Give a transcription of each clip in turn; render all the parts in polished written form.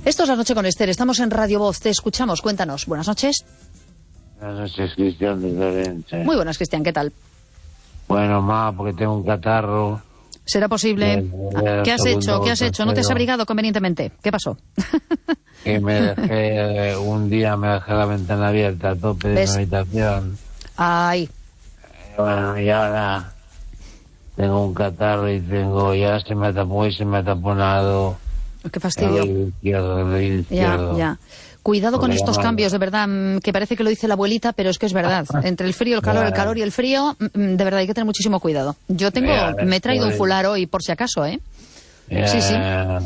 Esto es La Noche con Esther. Estamos en Radio Voz. Te escuchamos. Cuéntanos. Buenas noches. Buenas noches, Cristian de Lorenzo. Muy buenas, Cristian. ¿Qué tal? Bueno, porque tengo un catarro. ¿Será posible? ¿Qué has hecho? ¿Qué has hecho? ¿No te has abrigado convenientemente? ¿Qué pasó? Que un día me dejé la ventana abierta a tope de mi habitación. Ay. Bueno, y ahora tengo un catarro y ya se me tapó y se me ha taponado. Qué fastidio. El izquierdo. Ya. Cuidado con estos cambios, de verdad, que parece que lo dice la abuelita, pero es que es verdad. Entre el frío, el calor y el frío, de verdad hay que tener muchísimo cuidado. Yo me he traído un fular hoy, por si acaso, ¿eh? Sí.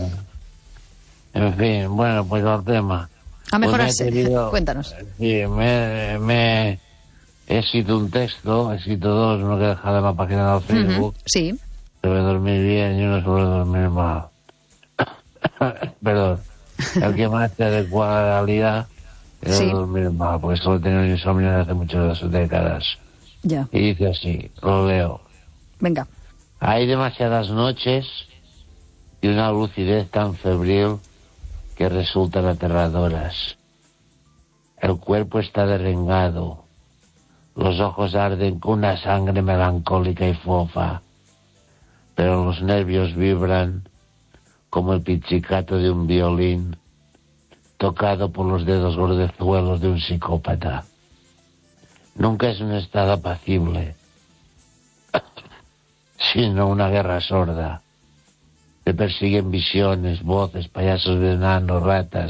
En fin, bueno, pues al tema. A mejorarse. Cuéntanos. Sí, he escrito un texto, he escrito dos, uno que he dejado en la página de Facebook. Sí. Sobre dormir bien y uno sobre dormir mal. Perdón. El que más se adecua a la realidad es dormir mal, porque solo he tenido insomnio desde hace muchas décadas. Ya. Y dice así, lo leo. Venga. Hay demasiadas noches y una lucidez tan febril que resultan aterradoras. El cuerpo está derrengado, los ojos arden con una sangre melancólica y fofa, pero los nervios vibran como el pizzicato de un violín tocado por los dedos gordezuelos de un psicópata. Nunca es un estado apacible, sino una guerra sorda. Te persiguen visiones, voces, payasos de enanos, ratas.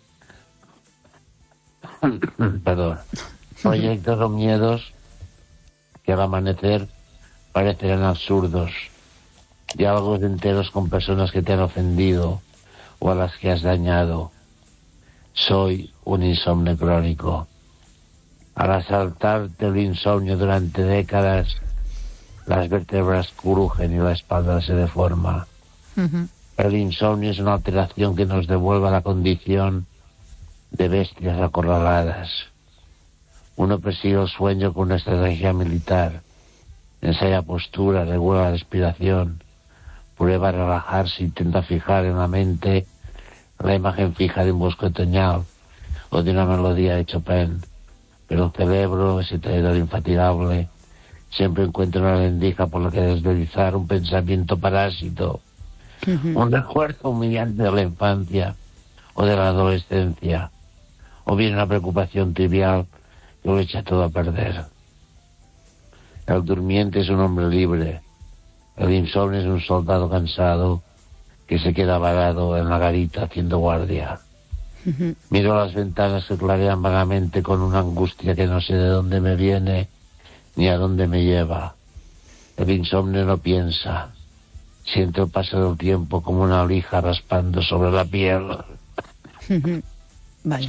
Perdón. Proyectos o miedos que al amanecer parecerán absurdos. Diálogos enteros con personas que te han ofendido o a las que has dañado. Soy un insomnio crónico. Al asaltarte el insomnio durante décadas, las vértebras crujen y la espalda se deforma. El insomnio es una alteración que nos devuelve a la condición de bestias acorraladas. Uno persigue el sueño con una estrategia militar. Ensaya postura, regula la respiración, prueba a relajarse, intenta fijar en la mente la imagen fija de un bosque otoñal o de una melodía de Chopin. Pero el cerebro, ese traidor infatigable, siempre encuentra una rendija por la que deslizar un pensamiento parásito, un recuerdo humillante de la infancia o de la adolescencia, o bien una preocupación trivial que lo echa todo a perder. El durmiente es un hombre libre. El insomnio es un soldado cansado que se queda varado en la garita haciendo guardia. Miro las ventanas que clarean vagamente con una angustia que no sé de dónde me viene ni a dónde me lleva. El insomnio no piensa. Siento el paso del tiempo como una lija raspando sobre la piel. Vale.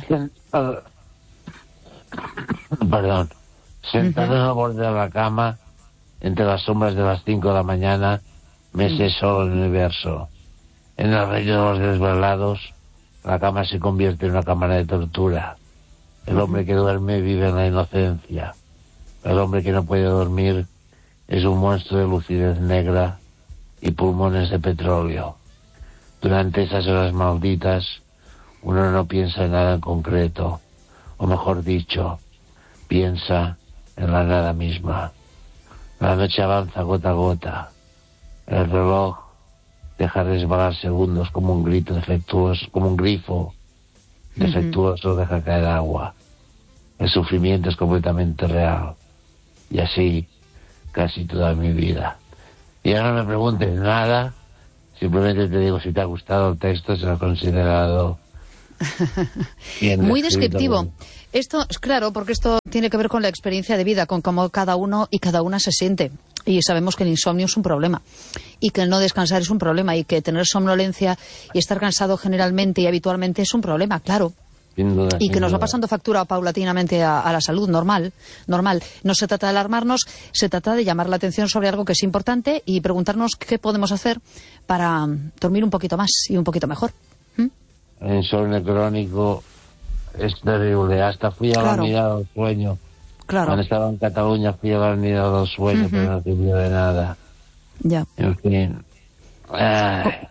Perdón. Sentado en el borde de la cama, entre las sombras de las 5 de la mañana, me sé solo el universo. En el reino de los desvelados, la cama se convierte en una cámara de tortura. El hombre que duerme vive en la inocencia. El hombre que no puede dormir es un monstruo de lucidez negra y pulmones de petróleo. Durante esas horas malditas, uno no piensa en nada en concreto, o mejor dicho, piensa en la nada misma. La noche avanza gota a gota. El reloj deja resbalar segundos como un grito defectuoso, como un grifo defectuoso deja caer agua. El sufrimiento es completamente real. Y así casi toda mi vida. Y ahora no me preguntes nada, simplemente te digo si te ha gustado el texto, si lo has considerado bien muy descrito. descriptivo. Esto es claro, porque esto tiene que ver con la experiencia de vida, con cómo cada uno y cada una se siente. Y sabemos que el insomnio es un problema, y que el no descansar es un problema, y que tener somnolencia y estar cansado generalmente y habitualmente es un problema, claro. Sin duda, Y que sin nos va duda. pasando factura paulatinamente a la salud normal. No se trata de alarmarnos, se trata de llamar la atención sobre algo que es importante y preguntarnos qué podemos hacer para dormir un poquito más y un poquito mejor. El insomnio crónico es terrible. Hasta fui a la Claro. unidad del sueño. Claro, Cuando estaba en Cataluña fui a la unidad del sueño, pero no sirvió de nada. ya. En fin. Ay.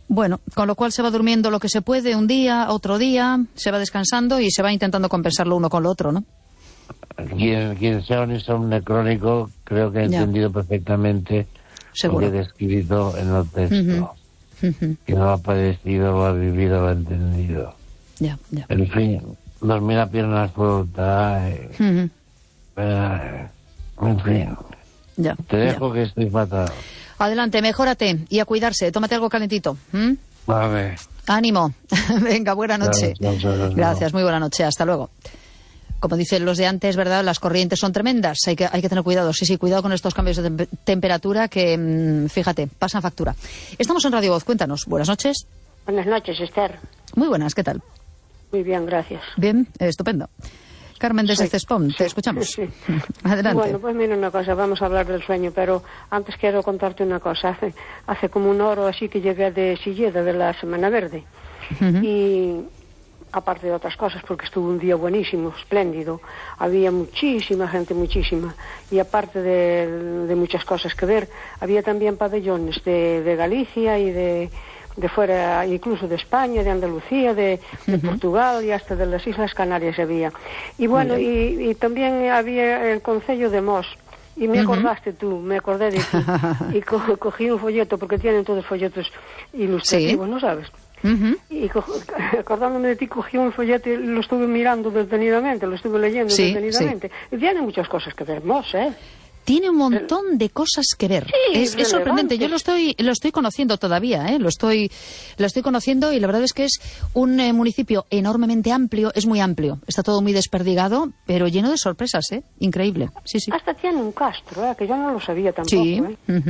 Bueno, con lo cual se va durmiendo lo que se puede un día, otro día, se va descansando y se va intentando compensar lo uno con lo otro, ¿no? Quien sea un insomnio crónico, creo que ha entendido perfectamente Seguro. lo que he descrito en el texto. Que no lo ha padecido, lo ha vivido, lo ha entendido. Ya. En fin, dormir a piernas sueltas. En fin. Ya. Te dejo que estoy fatal. Adelante, mejórate y a cuidarse. Tómate algo calentito. Vale. Ánimo. Venga, buena noche. Gracias, muy buena noche. Hasta luego. Como dicen los de antes, ¿verdad? Las corrientes son tremendas. Hay que tener cuidado. Sí, cuidado con estos cambios de temperatura que, fíjate, pasan factura. Estamos en Radio Voz. Cuéntanos. Buenas noches. Buenas noches, Esther. Muy buenas. ¿Qué tal? Muy bien, gracias. Bien, estupendo. Carmen desde Cespón, te escuchamos. Sí. Adelante. Bueno, pues mira una cosa, vamos a hablar del sueño, pero antes quiero contarte una cosa. Hace como una hora o así que llegué de Silleda, de la Semana Verde. Y aparte de otras cosas, porque estuvo un día buenísimo, espléndido. Había muchísima gente, muchísima. Y aparte de muchas cosas que ver, había también pabellones de Galicia y de fuera, incluso de España, de Andalucía, de Portugal y hasta de las Islas Canarias había. Y bueno, y también había el concello de Mos. Y me acordaste tú, me acordé de ti. Y cogí un folleto, porque tienen todos folletos ilustrativos, ¿no sabes? Y acordándome de ti, cogí un folleto y lo estuve mirando detenidamente, lo estuve leyendo detenidamente. Y tiene muchas cosas que ver, Mos, ¿eh? Tiene un montón de cosas que ver. Sí, es sorprendente. Yo lo estoy conociendo todavía, lo estoy conociendo y la verdad es que es un municipio enormemente amplio, es muy amplio. Está todo muy desperdigado, pero lleno de sorpresas, increíble. Sí. Hasta tiene un castro, que yo no lo sabía tampoco. Sí.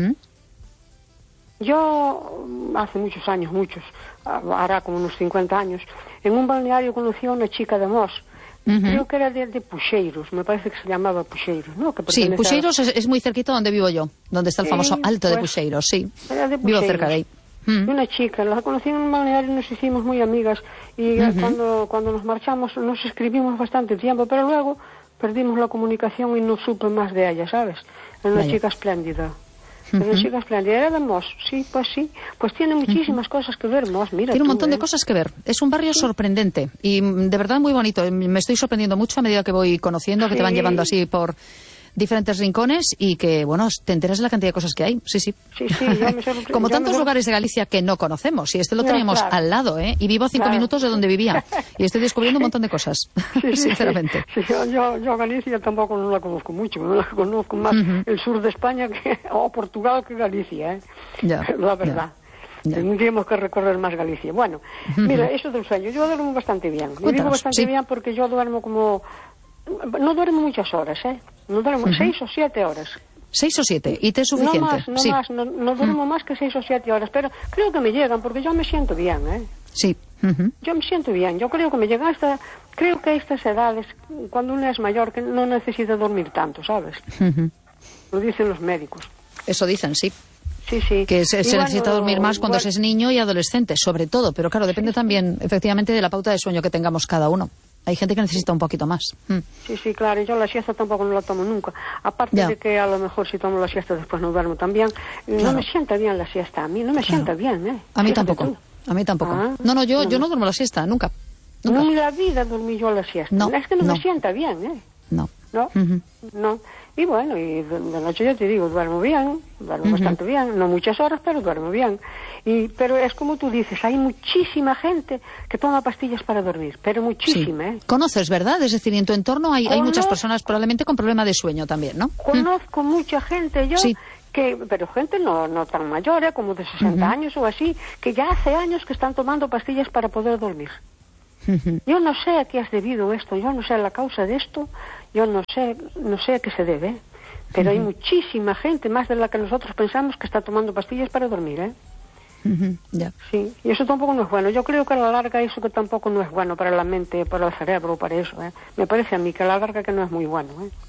Yo, hace muchos años, hará como unos 50 años, en un balneario conocí a una chica de Mos. Creo que era de Puxeiros, me parece que se llamaba Puxeiros, ¿no? Sí, Puxeiros es muy cerquita donde vivo yo, donde está el famoso Alto de Puxeiros, sí. Vivo cerca de ahí. Una chica, la conocí en un balneario y nos hicimos muy amigas y cuando nos marchamos nos escribimos bastante tiempo, pero luego perdimos la comunicación y no supe más de ella, ¿sabes? Era una chica espléndida. Una chica espléndida. Era de Mos, sí. Pues tiene muchísimas cosas que ver, Mos, mira. Tiene un montón de cosas que ver. Es un barrio sorprendente y de verdad muy bonito. Me estoy sorprendiendo mucho a medida que voy conociendo, que te van llevando así por diferentes rincones y que, bueno, te enteras de la cantidad de cosas que hay. Sí. Sí, yo me como tantos lugares de Galicia que no conocemos. Y este lo teníamos al lado, y vivo a 5 minutos de donde vivía. Y estoy descubriendo un montón de cosas, sinceramente. Sí, yo Galicia tampoco no la conozco mucho. No la conozco más el sur de España o Portugal que Galicia, la verdad. Tendríamos que recorrer más Galicia. Bueno, mira, eso del sueño. Yo duermo bastante bien. Cuéntanos, digo bastante bien porque yo duermo como... No duermo muchas horas, No duermo 6 o 7 horas. 6 o 7, y te es suficiente. No duermo más que 6 o 7 horas, pero creo que me llegan porque yo me siento bien, Sí. Yo me siento bien, yo creo que me llegan creo que a estas edades, cuando uno es mayor, que no necesita dormir tanto, ¿sabes? Lo dicen los médicos. Eso dicen, sí. Sí. Que se necesita dormir más cuando se es niño y adolescente, sobre todo, pero claro, depende también, efectivamente, de la pauta de sueño que tengamos cada uno. Hay gente que necesita un poquito más. Sí, claro. Yo la siesta tampoco no la tomo nunca. Aparte de que a lo mejor si tomo la siesta después no duermo tan bien. Claro. No me sienta bien la siesta. A mí no me sienta bien, A mí tampoco. A mí tampoco. No, yo no duermo la siesta, nunca. Ni en la vida dormí yo la siesta. No, es que no me sienta bien, No. No. Y bueno, y de noche yo te digo, duermo bien, duermo bastante bien, no muchas horas, pero duermo bien. Pero es como tú dices, hay muchísima gente que toma pastillas para dormir, pero muchísima, Conoces, ¿verdad? Es decir, en tu entorno hay muchas personas probablemente con problema de sueño también, ¿no? Conozco mucha gente, pero gente no tan mayor, como de 60 años o así, que ya hace años que están tomando pastillas para poder dormir. Yo no sé a qué has debido esto, yo no sé la causa de esto, yo no sé a qué se debe, pero hay muchísima gente, más de la que nosotros pensamos, que está tomando pastillas para dormir, Sí, y eso tampoco no es bueno. Yo creo que a la larga eso que tampoco no es bueno para la mente, para el cerebro, para eso, Me parece a mí que a la larga que no es muy bueno,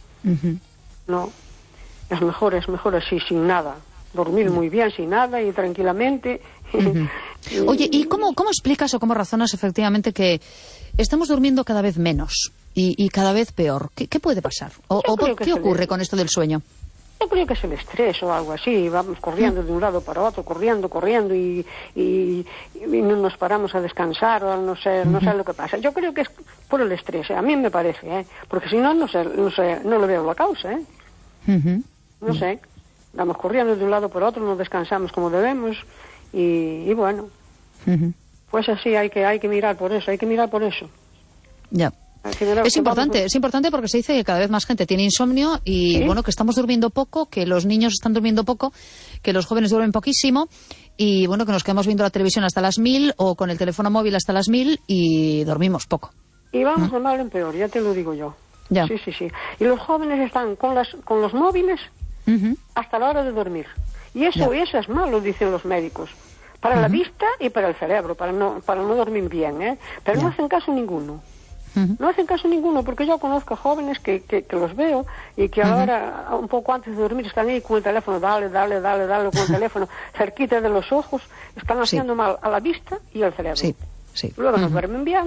No, es mejor así, sin nada. Dormir muy bien, sin nada y tranquilamente. Oye, ¿y cómo explicas o cómo razonas efectivamente que estamos durmiendo cada vez menos y cada vez peor? ¿Qué puede pasar? ¿O qué ocurre con esto del sueño? Yo creo que es el estrés o algo así, vamos corriendo de un lado para otro, corriendo y no nos paramos a descansar o no sé lo que pasa. Yo creo que es por el estrés, a mí me parece, porque si no, no le veo la causa, No sé, vamos corriendo de un lado para otro, no descansamos como debemos y bueno, pues así hay que mirar por eso, Ya. Es importante porque se dice que cada vez más gente tiene insomnio y ¿sí? Bueno, que estamos durmiendo poco, que los niños están durmiendo poco, que los jóvenes duermen poquísimo y bueno, que nos quedamos viendo la televisión hasta las 1000 o con el teléfono móvil hasta las 1000 y dormimos poco. Y vamos de mal en peor, ya te lo digo yo. Ya. Sí. Y los jóvenes están con los móviles hasta la hora de dormir. Y eso es malo, dicen los médicos. Para la vista y para el cerebro, para no dormir bien, Pero no hacen caso ninguno. No hacen caso ninguno, porque yo conozco jóvenes que los veo y que ahora, un poco antes de dormir, están ahí con el teléfono, dale con el teléfono, cerquita de los ojos, están haciendo mal a la vista y al cerebro. Sí. Luego no duermen bien,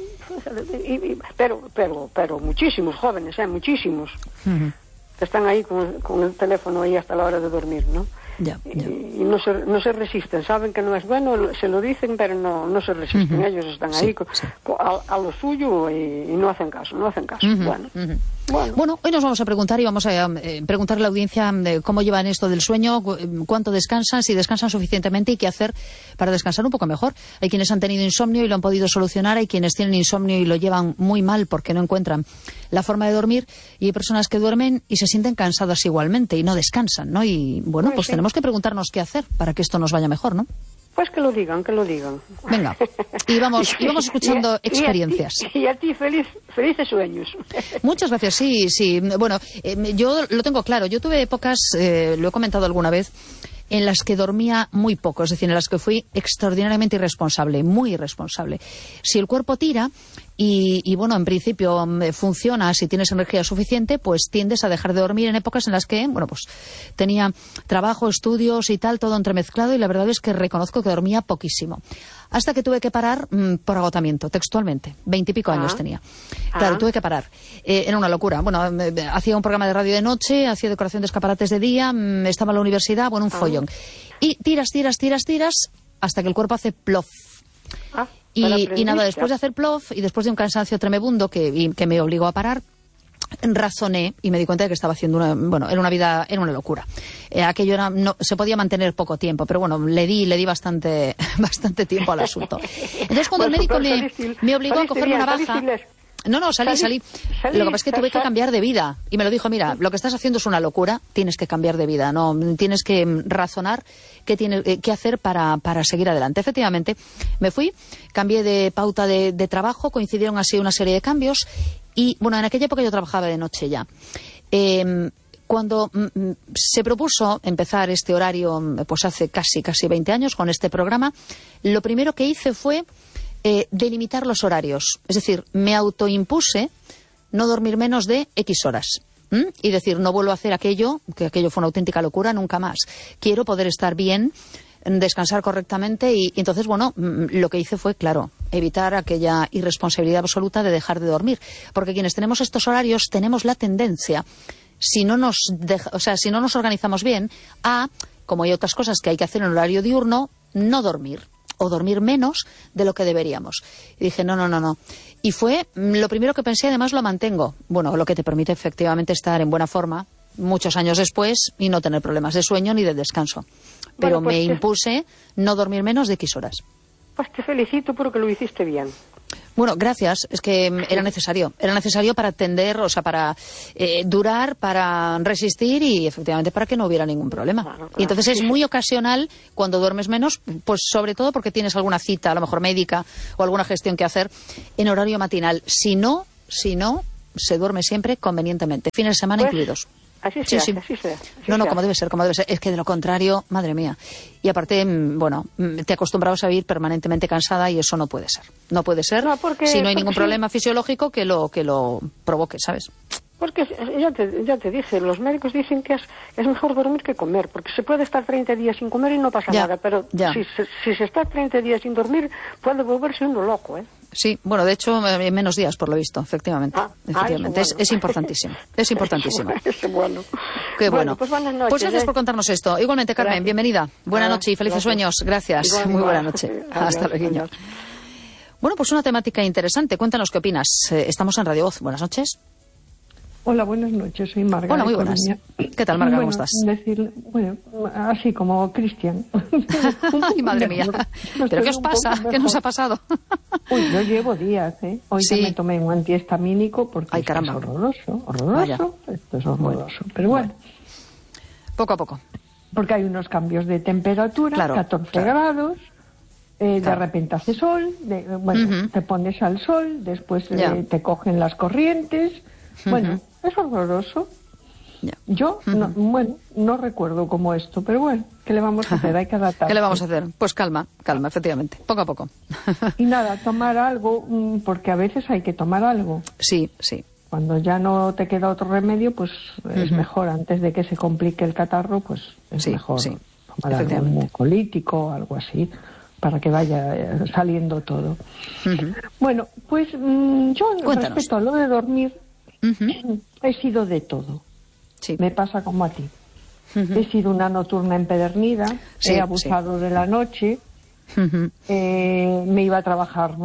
pero muchísimos jóvenes, muchísimos, que están ahí con el teléfono ahí hasta la hora de dormir, ¿no? Ya. Y no se resisten, saben que no es bueno, se lo dicen, pero no se resisten. Ellos están ahí a lo suyo y no hacen caso. Bueno, hoy nos vamos a preguntar y vamos a preguntarle a la audiencia cómo llevan esto del sueño, cuánto descansan, si descansan suficientemente y qué hacer para descansar un poco mejor. Hay quienes han tenido insomnio y lo han podido solucionar, hay quienes tienen insomnio y lo llevan muy mal porque no encuentran la forma de dormir y hay personas que duermen y se sienten cansadas igualmente y no descansan, ¿no? Y bueno, pues tenemos que preguntarnos qué hacer para que esto nos vaya mejor, ¿no? Pues que lo digan. Venga, y vamos escuchando experiencias. Y a ti, felices sueños. Muchas gracias, sí. Bueno, yo lo tengo claro. Yo tuve épocas, lo he comentado alguna vez, en las que dormía muy poco, es decir, en las que fui extraordinariamente irresponsable, muy irresponsable. Si el cuerpo tira y bueno, en principio funciona, si tienes energía suficiente, pues tiendes a dejar de dormir en épocas en las que, bueno, pues tenía trabajo, estudios y tal, todo entremezclado y la verdad es que reconozco que dormía poquísimo. Hasta que tuve que parar por agotamiento, textualmente. 20 y pico años tenía. Claro, tuve que parar. Era una locura. Bueno, hacía un programa de radio de noche, hacía decoración de escaparates de día, estaba en la universidad, bueno, un follón. Y tiras, hasta que el cuerpo hace plof. Y nada, después de hacer plof y después de un cansancio tremebundo que me obligó a parar, razoné y me di cuenta de que estaba haciendo era una locura. Aquello no se podía mantener poco tiempo, pero bueno, le di bastante tiempo al asunto. Entonces cuando el médico me obligó a cogerme una baja. No, salí. Lo que pasa es que tuve que cambiar de vida. Y me lo dijo, mira, lo que estás haciendo es una locura, tienes que cambiar de vida, no tienes que razonar qué hacer para seguir adelante. Efectivamente, me fui, cambié de pauta de trabajo, coincidieron así una serie de cambios. Y bueno, en aquella época yo trabajaba de noche ya. Cuando se propuso empezar este horario, pues hace casi 20 años con este programa, lo primero que hice fue delimitar los horarios. Es decir, me autoimpuse no dormir menos de X horas. Y decir, no vuelvo a hacer aquello, que aquello fue una auténtica locura, nunca más. Quiero poder estar bien, descansar correctamente y entonces, bueno, lo que hice fue, claro, evitar aquella irresponsabilidad absoluta de dejar de dormir. Porque quienes tenemos estos horarios tenemos la tendencia, si no nos organizamos bien, como hay otras cosas que hay que hacer en horario diurno, no dormir. O dormir menos de lo que deberíamos. Y dije, no. Y fue lo primero que pensé, además lo mantengo. Bueno, lo que te permite efectivamente estar en buena forma muchos años después y no tener problemas de sueño ni de descanso. Pero me impuse no dormir menos de X horas. Pues te felicito porque lo hiciste bien. Bueno, gracias. Es que era necesario. Era necesario para atender, para durar, para resistir y efectivamente para que no hubiera ningún problema. Claro. Y entonces es muy ocasional cuando duermes menos, pues sobre todo porque tienes alguna cita, a lo mejor médica o alguna gestión que hacer en horario matinal. Si no, se duerme siempre convenientemente. Fines de semana incluidos. Así sea. No, como debe ser. Es que de lo contrario, madre mía. Y aparte, te acostumbrabas a vivir permanentemente cansada y eso no puede ser. No puede ser si no hay ningún problema fisiológico que lo provoque, ¿sabes? Porque ya te dije, los médicos dicen que es mejor dormir que comer, porque se puede estar 30 días sin comer y no pasa nada, pero si se está 30 días sin dormir puede volverse uno loco, ¿eh? Sí, bueno, de hecho, en menos días, por lo visto, efectivamente. Efectivamente. Eso, bueno. Es importantísimo. Es importantísimo. Eso, bueno. Qué bueno. Pues buenas noches. Pues gracias por contarnos esto. Igualmente, Carmen, Gracias. bienvenida. Buena noche y felices sueños. Gracias. Igual, Muy buena igual. noche. Adiós, Hasta luego. adiós. Bueno, pues una temática interesante. Cuéntanos qué opinas. Estamos en Radio Voz. Buenas noches. Hola, buenas noches, soy Marga. Hola, muy de buenas. Coruña. ¿Qué tal, Marga? ¿Cómo Bueno, estás? así como Cristian. Ay, madre mía. ¿Pero qué os pasa? ¿Qué nos ha pasado? Uy, yo llevo días, ¿eh? Hoy Sí. ya me tomé un antihistamínico porque Ay, esto caramba. es horroroso, Vaya. esto es horroroso. Pero bueno, Poco a poco. porque hay unos cambios de temperatura, Claro, 14 claro. grados, de Claro. repente hace sol, Ujú. te pones al sol, después Ya. te cogen las corrientes. Bueno, es horroroso. Ya. Yo, no recuerdo como esto, pero bueno, ¿qué le vamos a hacer? Hay que adaptarse. ¿Qué le vamos a hacer? Pues calma, efectivamente. Poco a poco. Y nada, tomar algo, porque a veces hay que tomar algo. Sí, sí. Cuando ya no te queda otro remedio, pues es mejor, antes de que se complique el catarro, pues es Sí, mejor sí, tomar algo efectivamente. mucolítico, algo así, para que vaya saliendo todo. Bueno, pues yo Cuéntanos. respecto a lo de dormir, Ujú. he sido de todo. Sí. Me pasa como a ti. He sido una nocturna empedernida, Sí, he abusado de la noche, Ujú. me iba a trabajar,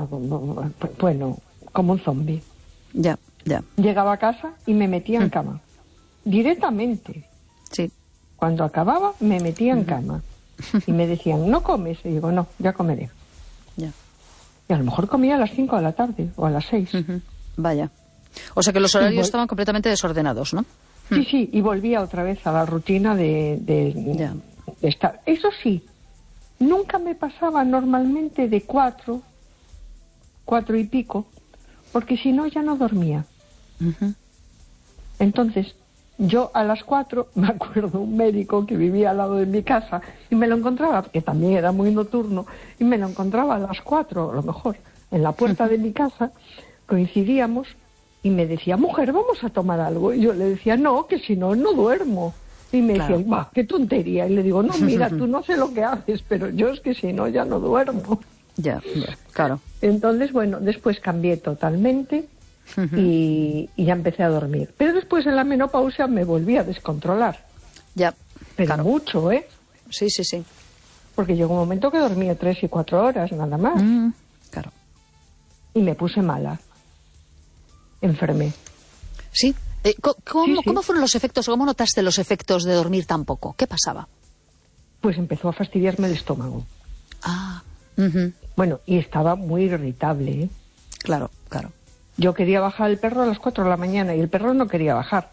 bueno, como un zombie. Ya, ya. Llegaba a casa y me metía en cama. Directamente. Sí. Cuando acababa, me metía en cama. Y me decían, ¿no comes? Y digo, no, ya comeré. Ya. Y a lo mejor comía a las 5 de la tarde o a las 6. Ujú. Vaya. O sea que los horarios Igual. estaban completamente desordenados, ¿no? Sí, sí, y volvía otra vez a la rutina Ya. de estar. Eso sí, nunca me pasaba normalmente de 4 y pico, porque si no ya no dormía. Ujú. Entonces, yo a las 4, me acuerdo un médico que vivía al lado de mi casa y me lo encontraba, que también era muy nocturno, y me lo encontraba a las 4, a lo mejor, en la puerta de mi casa, coincidíamos y me decía, mujer, vamos a tomar algo. Y yo le decía, no, que si no, no duermo. Y me Claro. decía, qué tontería. Y le digo, no, mira, tú no sé lo que haces, pero yo es que si no, ya no duermo. Ya, claro. Entonces, bueno, después cambié totalmente y ya empecé a dormir. Pero después en la menopausia me volví a descontrolar. Ya. Pero Claro. mucho, ¿eh? Sí, sí, sí. Porque llegó un momento que dormía 3 y 4 horas, nada más. Claro. Y me puse mala. Enfermé. Sí. ¿Cómo, Sí, sí. ¿Cómo fueron los efectos? ¿Cómo notaste los efectos de dormir tan poco? ¿Qué pasaba? Pues empezó a fastidiarme el estómago. Ah. Ujú. Bueno, y estaba muy irritable, ¿eh? Claro, claro. Yo quería bajar el perro a las 4 de la mañana y el perro no quería bajar.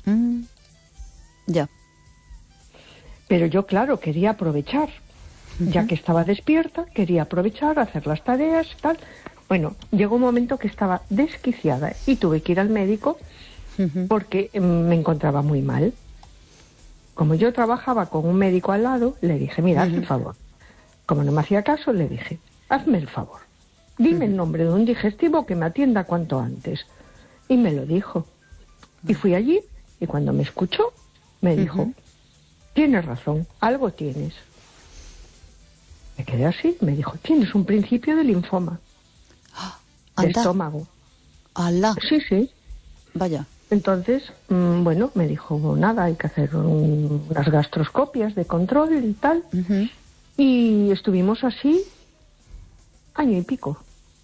Ya. Pero yo, claro, quería aprovechar. Ya que estaba despierta, quería aprovechar, hacer las tareas, tal. Bueno, llegó un momento que estaba desquiciada y tuve que ir al médico porque me encontraba muy mal. Como yo trabajaba con un médico al lado, le dije, mira, haz el favor. Como no me hacía caso, le dije, hazme el favor. Dime el nombre de un digestivo que me atienda cuanto antes. Y me lo dijo. Y fui allí y cuando me escuchó, me dijo, tienes razón, algo tienes. Me quedé así, me dijo, tienes un principio de linfoma. De Anda. estómago. Alá. Sí, sí. Vaya. Entonces, bueno, me dijo, nada, hay que hacer unas gastroscopias de control y tal. Y estuvimos así año y pico.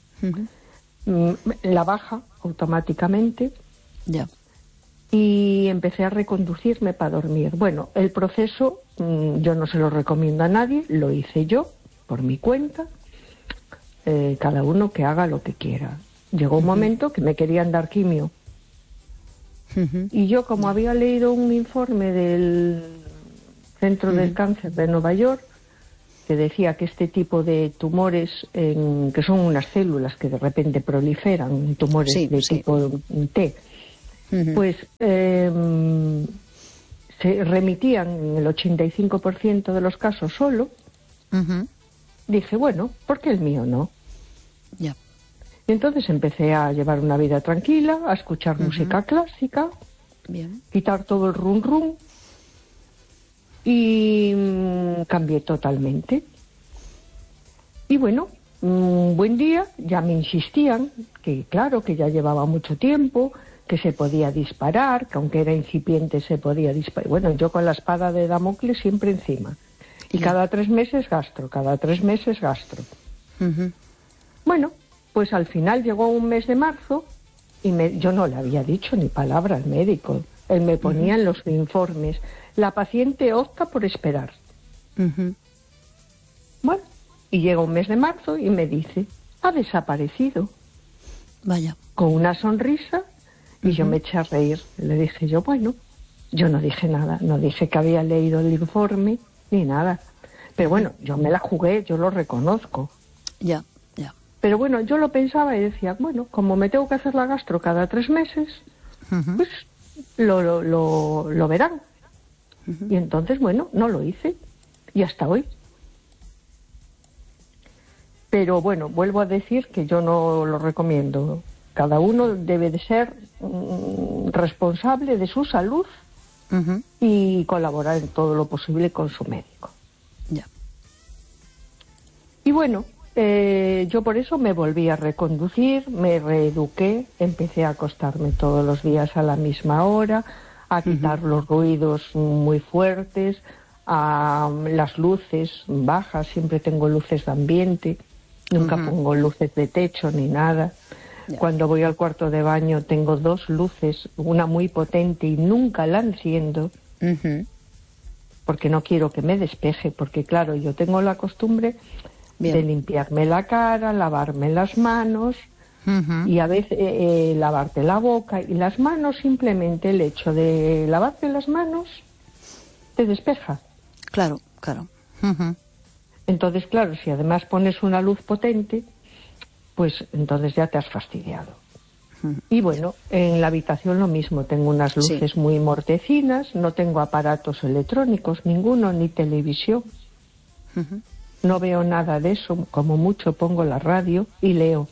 La baja automáticamente Ya. y empecé a reconducirme para dormir. Bueno, el proceso yo no se lo recomiendo a nadie, lo hice yo por mi cuenta. Cada uno que haga lo que quiera. Llegó un momento que me querían dar quimio. Y yo, como había leído un informe del Centro del Cáncer de Nueva York, que decía que este tipo de tumores, que son unas células que de repente proliferan, tumores de tipo T, pues se remitían en el 85% de los casos solo. Dije, bueno, ¿por qué el mío no? Ya. Y entonces empecé a llevar una vida tranquila, a escuchar música clásica, Bien. quitar todo el rum rum y cambié totalmente. Y bueno, un buen día ya me insistían que claro, que ya llevaba mucho tiempo, que se podía disparar, que aunque era incipiente se podía disparar. Bueno, yo con la espada de Damocles siempre encima. Y cada 3 meses gastro, cada 3 meses gastro. Bueno, pues al final llegó un mes de marzo y yo no le había dicho ni palabra al médico. Él me ponía en los informes: la paciente opta por esperar. Bueno, y llega un mes de marzo y me dice: ha desaparecido. Vaya. Con una sonrisa, y yo me eché a reír. Le dije yo, bueno, yo no dije nada, no dije que había leído el informe ni nada. Pero bueno, yo me la jugué, yo lo reconozco. Ya. Pero bueno, yo lo pensaba y decía, bueno, como me tengo que hacer la gastro cada 3 meses, pues lo verán. Y entonces, bueno, no lo hice. Y hasta hoy. Pero bueno, vuelvo a decir que yo no lo recomiendo. Cada uno debe de ser responsable de su salud y colaborar en todo lo posible con su médico. Ya. Y bueno, yo por eso me volví a reconducir, me reeduqué, empecé a acostarme todos los días a la misma hora, a quitar los ruidos muy fuertes, a las luces bajas, siempre tengo luces de ambiente, nunca pongo luces de techo ni nada. Ya. Cuando voy al cuarto de baño tengo 2 luces, una muy potente y nunca la enciendo, porque no quiero que me despeje, porque claro, yo tengo la costumbre de limpiarme la cara, lavarme las manos y a veces lavarte la boca y las manos. Simplemente el hecho de lavarte las manos te despeja. Claro. Entonces, claro, si además pones una luz potente, pues entonces ya te has fastidiado. Y bueno, en la habitación lo mismo, tengo unas luces muy mortecinas, no tengo aparatos electrónicos, ninguno, ni televisión. No veo nada de eso, como mucho pongo la radio y leo.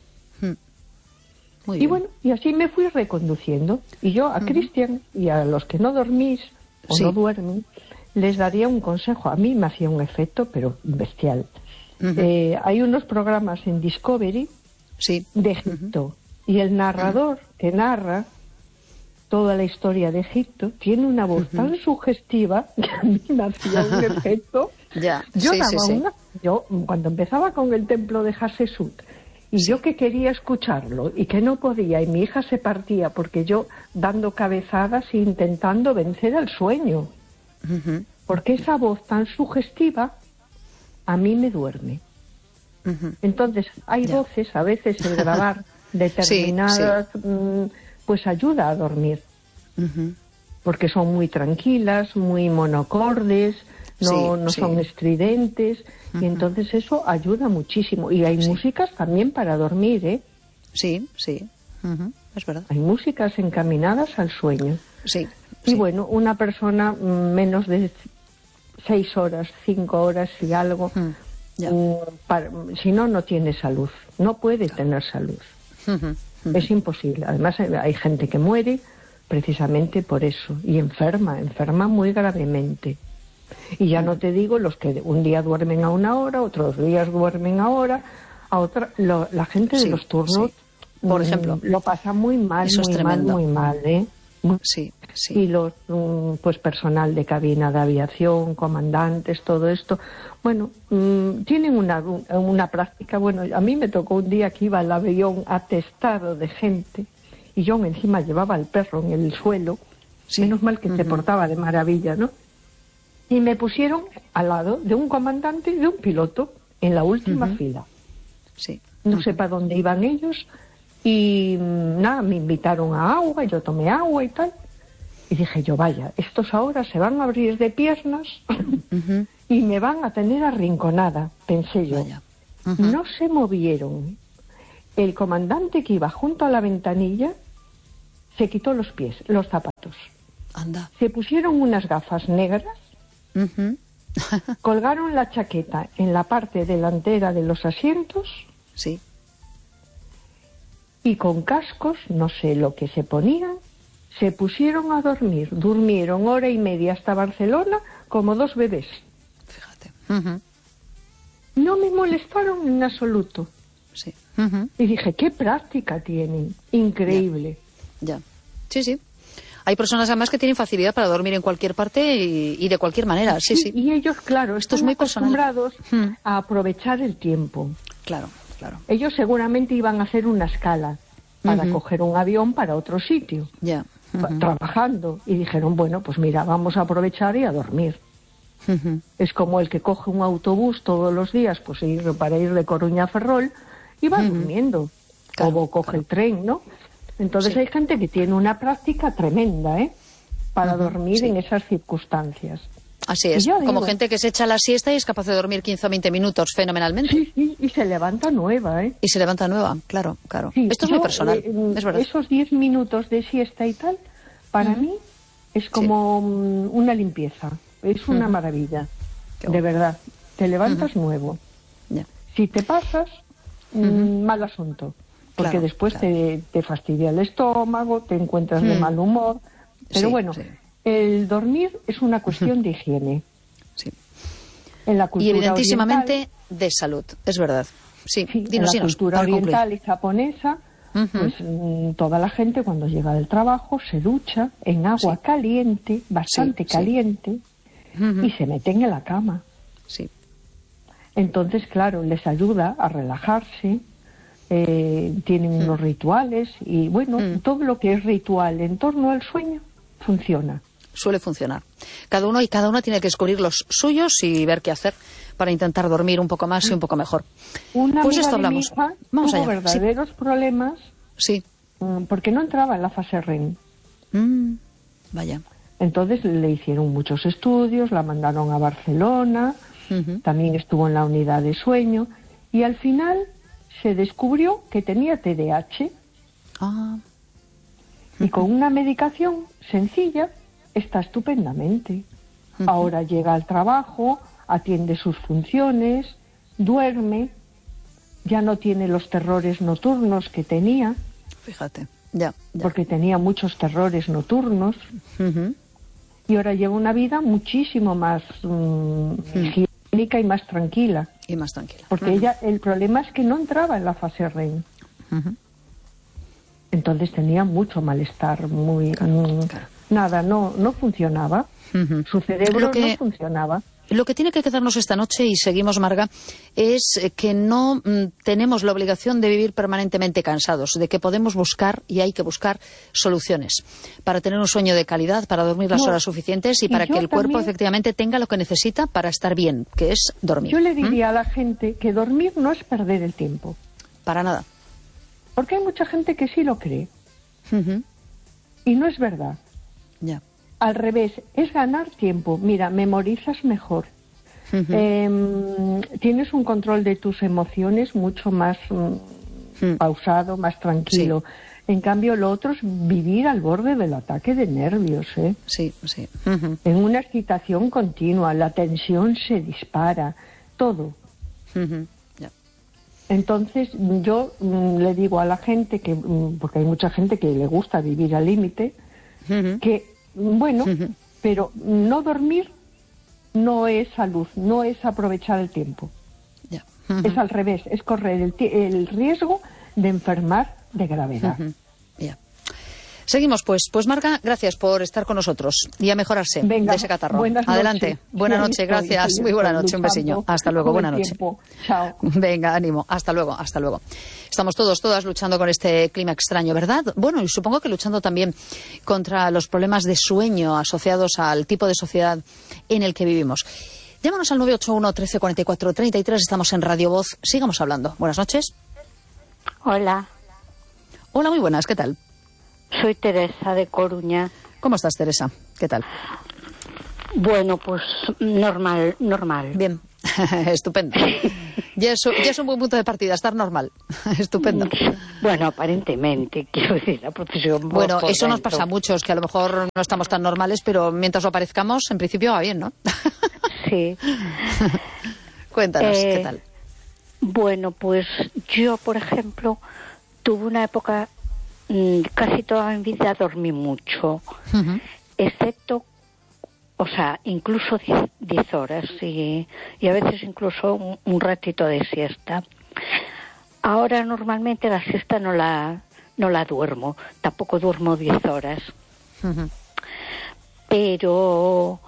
Muy y bien. bueno, y así me fui reconduciendo. Y yo a Cristian y a los que no dormís o no duermen, les daría un consejo. A mí me hacía un efecto, pero bestial. Hay unos programas en Discovery de Egipto y el narrador que narra toda la historia de Egipto tiene una voz tan sugestiva que a mí me hacía un efecto. Yo cuando empezaba con el templo de Hatshepsut y yo que quería escucharlo y que no podía, y mi hija se partía porque yo dando cabezadas e intentando vencer al sueño, porque esa voz tan sugestiva a mí me duerme. Entonces hay voces, a veces el grabar determinadas pues ayuda a dormir, porque son muy tranquilas, muy monocordes, no son estridentes, y entonces eso ayuda muchísimo. Y hay músicas también para dormir, ¿eh? Sí, es verdad. Hay músicas encaminadas al sueño. Y bueno, una persona menos de 6 horas, 5 horas y algo, si no, no tiene salud, no puede tener salud. Es imposible. Además hay gente que muere precisamente por eso, y enferma muy gravemente. Y ya no te digo los que un día duermen a 1 hora, otros días duermen a otra. La gente de los turnos, por ejemplo, lo pasa muy mal, eso muy mal, ¿eh? Y los pues personal de cabina de aviación, comandantes, todo esto, bueno, tienen una práctica. Bueno, a mí me tocó un día que iba el avión atestado de gente y yo encima llevaba al perro en el suelo, menos mal que se portaba de maravilla, ¿no? Y me pusieron al lado de un comandante y de un piloto en la última fila. No sé para dónde iban ellos. Y nada, me invitaron a agua, yo tomé agua y tal. Y dije yo, vaya, estos ahora se van a abrir de piernas y me van a tener arrinconada, pensé yo. No se movieron. El comandante que iba junto a la ventanilla se quitó los zapatos. Anda. Se pusieron unas gafas negras, colgaron la chaqueta en la parte delantera de los asientos. Y con cascos, no sé lo que se ponían, se pusieron a dormir. Durmieron 1 hora y media hasta Barcelona como 2 bebés. Fíjate. No me molestaron en absoluto. Sí. Y dije, qué práctica tienen, increíble. Ya. Sí, sí. Hay personas además que tienen facilidad para dormir en cualquier parte y de cualquier manera. Sí, sí. Y ellos, claro, Esto es están muy personal. acostumbrados a aprovechar el tiempo. Claro, claro. Ellos seguramente iban a hacer una escala para coger un avión para otro sitio, Ya. trabajando. Y dijeron, bueno, pues mira, vamos a aprovechar y a dormir. Es como el que coge un autobús todos los días pues para ir de Coruña a Ferrol y va durmiendo. Claro, o coge el tren, ¿no? Entonces Sí. hay gente que tiene una práctica tremenda, para dormir en esas circunstancias. Así es. Y yo Como digo, gente que se echa la siesta y es capaz de dormir 15 o 20 minutos fenomenalmente. Sí, y se levanta nueva, Y se levanta nueva, claro, claro. Sí, Esto es muy yo, personal, es verdad. Esos 10 minutos de siesta y tal, para mí es como una limpieza. Es una maravilla, Qué de bueno. verdad. Te levantas nuevo. Ya. Si te pasas, mal asunto. Porque Claro, después claro. te fastidia el estómago, te encuentras de mal humor. Pero Sí, bueno, sí. el dormir es una cuestión de higiene. Sí. En la Y cultura evidentísimamente oriental, de salud, es verdad. Sí, sí, en dinos, la cultura para concluir. oriental y japonesa, pues toda la gente cuando llega del trabajo se ducha en agua caliente, bastante Sí, sí. caliente, y se meten en la cama. Sí. Entonces, claro, les ayuda a relajarse, tienen unos rituales y bueno, todo lo que es ritual en torno al sueño funciona. Suele funcionar. Cada uno tiene que descubrir los suyos y ver qué hacer para intentar dormir un poco más y un poco mejor. Una Pues amiga esto de mi hablamos. hija Vamos tuvo allá. verdaderos problemas Sí. porque no entraba en la fase REM. Vaya. Entonces le hicieron muchos estudios, la mandaron a Barcelona, también estuvo en la unidad de sueño y al final se descubrió que tenía TDAH Ah, y con una medicación sencilla está estupendamente. Ahora llega al trabajo, atiende sus funciones, duerme, ya no tiene los terrores nocturnos que tenía, fíjate. Ya. porque tenía muchos terrores nocturnos. Y ahora lleva una vida muchísimo más higiénica y más tranquila. Y más tranquila. Porque ella, el problema es que no entraba en la fase REM. Entonces tenía mucho malestar, nada, no funcionaba. Su cerebro no funcionaba. Lo que tiene que quedarnos esta noche, y seguimos, Marga, es que no tenemos la obligación de vivir permanentemente cansados, de que podemos buscar, y hay que buscar, soluciones para tener un sueño de calidad, para dormir las horas suficientes y para que el cuerpo efectivamente tenga lo que necesita para estar bien, que es dormir. Yo le diría a la gente que dormir no es perder el tiempo. Para nada. Porque hay mucha gente que sí lo cree. Y no es verdad. Ya. Al revés, es ganar tiempo. Mira, memorizas mejor. Tienes un control de tus emociones mucho más pausado, más tranquilo. Sí. En cambio, lo otro es vivir al borde del ataque de nervios. Sí, sí. En una excitación continua, la tensión se dispara, todo. Ya. Entonces, yo le digo a la gente, porque hay mucha gente que le gusta vivir al límite, que bueno, pero no dormir no es salud, no es aprovechar el tiempo. Yeah. Es al revés, es correr el riesgo de enfermar de gravedad. Yeah. Seguimos, pues. Pues Marga, gracias por estar con nosotros y a mejorarse. Venga, de ese catarro. Adelante. Noches. Buenas noches, gracias. Muy buena noche, un besiño. Hasta luego, buena noche. Chao. Venga, ánimo. Hasta luego, hasta luego. Estamos todas luchando con este clima extraño, ¿verdad? Bueno, y supongo que luchando también contra los problemas de sueño asociados al tipo de sociedad en el que vivimos. Llámanos al 981 13 44 33. Estamos en Radio Voz. Sigamos hablando. Buenas noches. Hola. Hola, muy buenas. ¿Qué tal? Soy Teresa de Coruña. ¿Cómo estás, Teresa? ¿Qué tal? Bueno, pues normal. Bien, estupendo. Ya es un buen punto de partida, estar normal. Estupendo. Bueno, aparentemente, quiero decir, la procesión. Bueno, eso nos pasa a muchos, que a lo mejor no estamos tan normales, pero mientras lo parezcamos, en principio va bien, ¿no? Sí. Cuéntanos, ¿qué tal? Bueno, pues yo, por ejemplo, tuve una época... casi toda mi vida dormí mucho, excepto o sea, incluso 10 horas y a veces incluso un ratito de siesta. Ahora normalmente la siesta no la duermo, tampoco duermo 10 horas. Uh-huh. Pero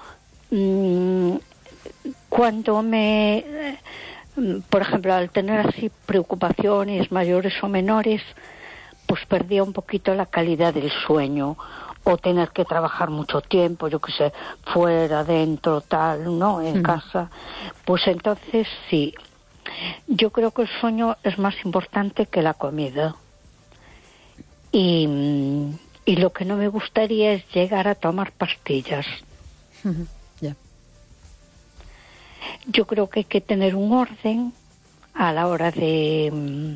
cuando por ejemplo, al tener así preocupaciones mayores o menores, pues perdía un poquito la calidad del sueño, o tener que trabajar mucho tiempo, yo qué sé, fuera, dentro, tal, ¿no? En casa. Pues entonces sí, yo creo que el sueño es más importante que la comida. Y lo que no me gustaría es llegar a tomar pastillas. Yeah. Yo creo que hay que tener un orden a la hora de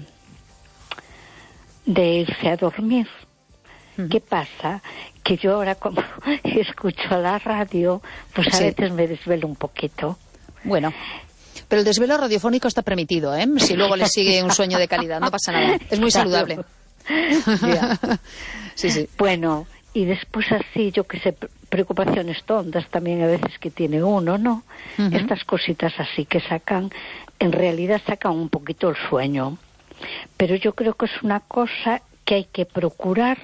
irse a dormir. ¿Qué pasa? Que yo ahora, como escucho la radio, pues a veces me desvelo un poquito. Bueno, pero el desvelo radiofónico está permitido, ¿eh? Si luego le sigue un sueño de calidad, no pasa nada. Es muy saludable. Sí. Bueno, y después así, yo que sé, preocupaciones tontas también a veces que tiene uno, ¿no? Uh-huh. Estas cositas así que en realidad sacan un poquito el sueño. Pero yo creo que es una cosa que hay que procurar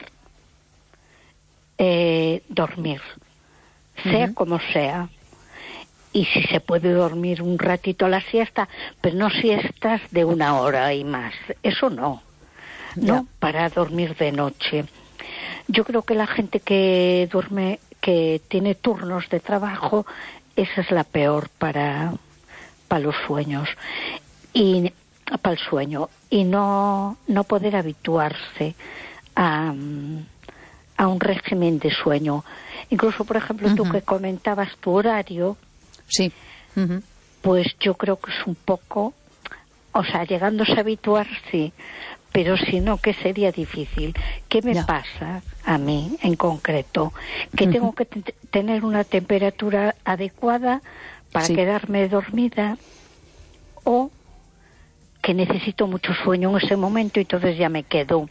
dormir, sea como sea. Y si se puede dormir un ratito a la siesta, pero no siestas de 1 hora y más. Eso no, para dormir de noche. Yo creo que la gente que duerme, que tiene turnos de trabajo, esa es la peor para los sueños y para el sueño, y no poder habituarse a un régimen de sueño. Incluso, por ejemplo, tú que comentabas tu horario, sí, pues yo creo que es un poco, o sea, llegándose a habituar, sí, pero si no, que sería difícil. ¿Qué me pasa a mí en concreto? Que tengo que tener una temperatura adecuada para quedarme dormida, o que necesito mucho sueño en ese momento y entonces ya me quedo.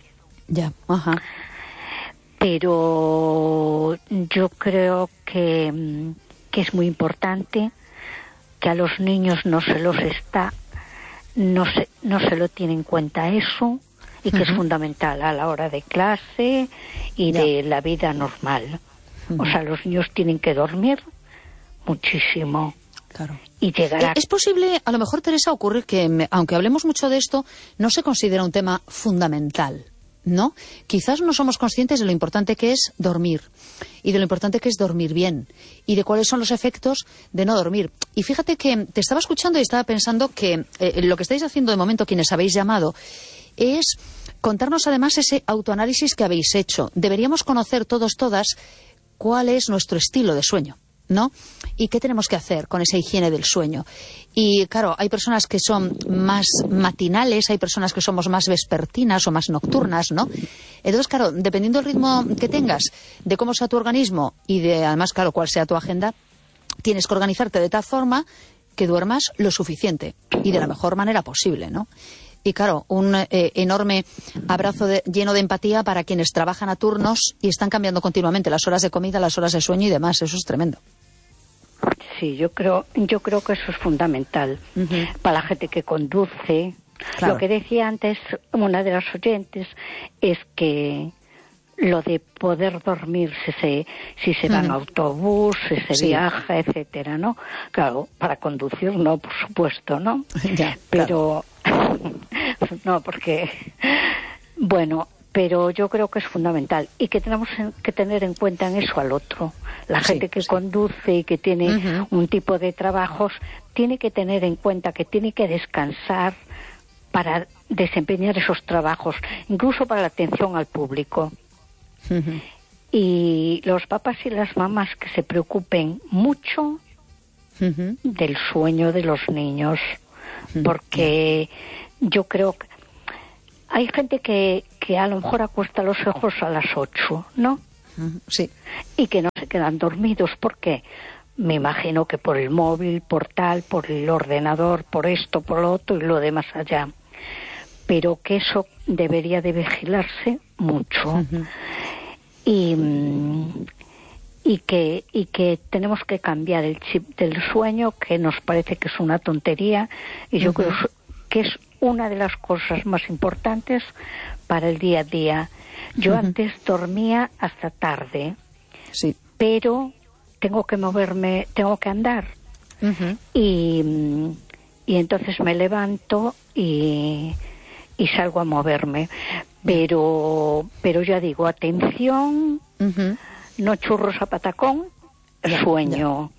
Pero yo creo que es muy importante que a los niños no se lo tiene en cuenta eso, y que es fundamental a la hora de clase y de la vida normal. O sea, los niños tienen que dormir muchísimo. Claro. Y llegar Es posible, a lo mejor, Teresa, ocurre que, aunque hablemos mucho de esto, no se considera un tema fundamental, ¿no? Quizás no somos conscientes de lo importante que es dormir, y de lo importante que es dormir bien, y de cuáles son los efectos de no dormir. Y fíjate que te estaba escuchando y estaba pensando que lo que estáis haciendo de momento, quienes habéis llamado, es contarnos además ese autoanálisis que habéis hecho. Deberíamos conocer todas, cuál es nuestro estilo de sueño, ¿no? Y qué tenemos que hacer con esa higiene del sueño. Y claro, hay personas que son más matinales, hay personas que somos más vespertinas o más nocturnas, ¿no? Entonces, claro, dependiendo del ritmo que tengas, de cómo sea tu organismo y de, además, claro, cuál sea tu agenda, tienes que organizarte de tal forma que duermas lo suficiente y de la mejor manera posible, ¿no? Y claro, un enorme abrazo lleno de empatía para quienes trabajan a turnos y están cambiando continuamente las horas de comida, las horas de sueño y demás. Eso es tremendo. Sí, yo creo que eso es fundamental para la gente que conduce. Claro. Lo que decía antes una de las oyentes es que lo de poder dormir si se va en autobús, si se viaja, etcétera, ¿no? Claro, para conducir no, por supuesto, ¿no? Pero no, porque bueno, pero yo creo que es fundamental y que tenemos que tener en cuenta en eso al otro. La gente que conduce y que tiene un tipo de trabajos tiene que tener en cuenta que tiene que descansar para desempeñar esos trabajos, incluso para la atención al público. Y los papás y las mamás que se preocupen mucho del sueño de los niños, porque yo creo que hay gente que a lo mejor acuesta los ojos a las 8, ¿no? Sí. Y que no se quedan dormidos. ¿Por qué? Me imagino que por el móvil, por el ordenador, por esto, por lo otro y lo demás allá. Pero que eso debería de vigilarse mucho. Y y que tenemos que cambiar el chip del sueño, que nos parece que es una tontería, y yo creo que es una de las cosas más importantes para el día a día. Yo antes dormía hasta tarde, sí, pero tengo que moverme, tengo que andar, y entonces me levanto y salgo a moverme, pero ya digo, atención, no churros a patacón, sueño.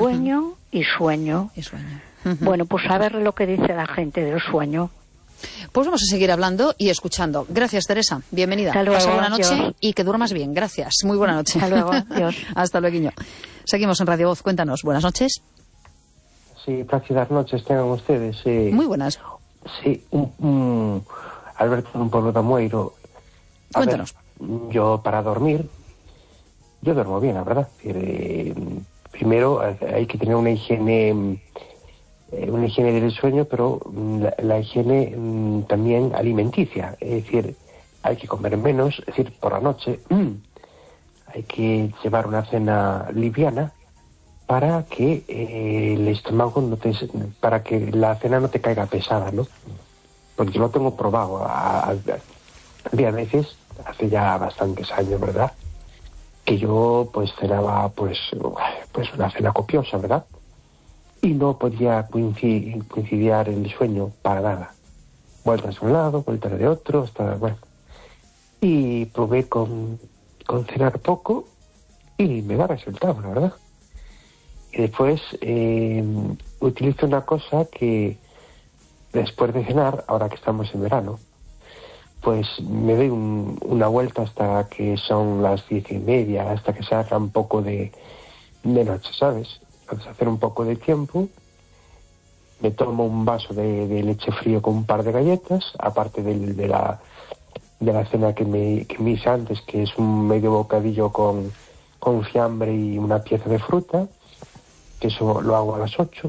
Bueno, pues a ver lo que dice la gente del sueño. Pues vamos a seguir hablando y escuchando. Gracias, Teresa. Bienvenida. Hasta luego. Pasa buena noche Dios. y que duermas bien. Gracias. Muy buena noche. Hasta luego. Dios. Hasta luego. Seguimos en Radio Voz. Cuéntanos. Buenas noches. Sí, plácidas noches tengan ustedes. Muy buenas. Sí, Alberto, un pueblo de Amueiro. Cuéntanos. Yo para dormir, yo duermo bien, la verdad. Primero hay que tener una higiene del sueño, pero la higiene también alimenticia. Es decir, hay que comer menos, es decir, por la noche hay que llevar una cena liviana para que el estómago para que la cena no te caiga pesada, ¿no? Porque yo lo tengo probado. Había veces, hace ya bastantes años, ¿verdad?, que yo pues cenaba pues una cena copiosa, ¿verdad?, y no podía coincidir el sueño para nada. Vueltas de un lado, vueltas de otro, hasta, bueno. Y probé con cenar poco y me da resultado, la verdad. Y después utilizo una cosa que después de cenar, ahora que estamos en verano, pues me doy una vuelta hasta que son las 10:30, hasta que se haga un poco de noche, ¿sabes? Entonces hacer un poco de tiempo, me tomo un vaso de leche frío con un par de galletas, aparte de la cena que me hice antes, que es un medio bocadillo con fiambre y una pieza de fruta, que eso lo hago a las 8.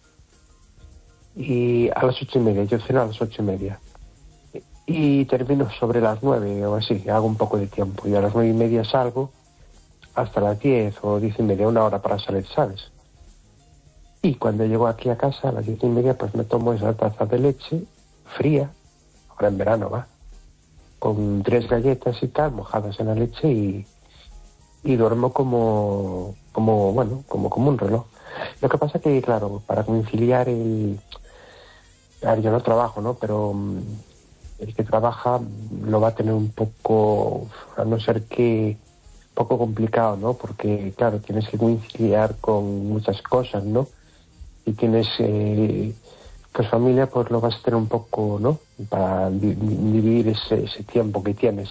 Y a las 8:30, yo ceno a las 8:30. Y termino sobre las 9 o así, hago un poco de tiempo. Y a las 9:30 salgo hasta las 10 o 10:30, una hora para salir, ¿sabes? Y cuando llego aquí a casa a las 10:30, pues me tomo esa taza de leche fría, ahora en verano va, con 3 galletas y tal, mojadas en la leche, y duermo como un reloj. Lo que pasa que, claro, para conciliar yo no trabajo, ¿no? Pero el que trabaja lo va a tener un poco, a no ser que, poco complicado, ¿no? Porque, claro, tienes que conciliar con muchas cosas, ¿no? Y tienes, pues familia, pues lo vas a tener un poco, ¿no? Para dividir ese tiempo que tienes.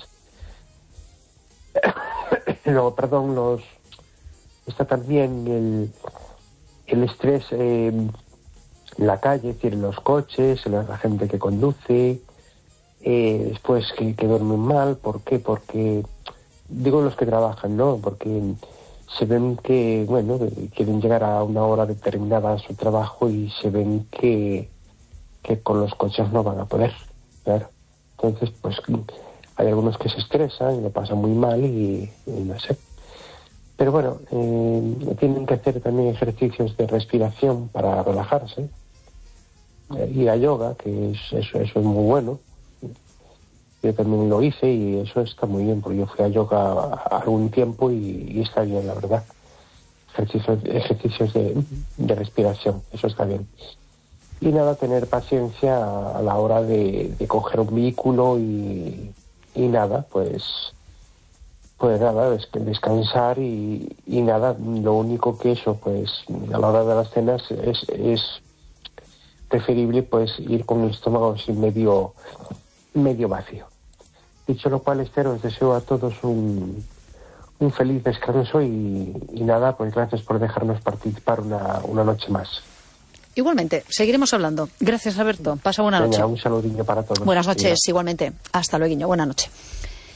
Luego, perdón, está también el estrés en la calle, es decir, en los coches, en la gente que conduce, después que duermen mal. ¿Por qué? Porque, digo los que trabajan, ¿no? Porque se ven que, bueno, quieren llegar a una hora determinada a su trabajo y se ven que con los coches no van a poder, claro. Entonces, pues hay algunos que se estresan y lo pasan muy mal y no sé. Pero bueno, tienen que hacer también ejercicios de respiración para relajarse. Ir a yoga, que eso es muy bueno. Yo también lo hice y eso está muy bien, porque yo fui a yoga algún tiempo y está bien, la verdad. Ejercicios de respiración, eso está bien. Y nada, tener paciencia a la hora de coger un vehículo y nada, pues nada, descansar y nada. Lo único que eso, pues a la hora de las cenas es preferible pues ir con el estómago así medio vacío. Dicho lo cual, Esther, os deseo a todos un feliz descanso y nada, pues gracias por dejarnos participar una noche más. Igualmente, seguiremos hablando. Gracias, Alberto. Pasa buena noche. Un saludillo para todos. Buenas noches, igualmente. Hasta luego, buena noche.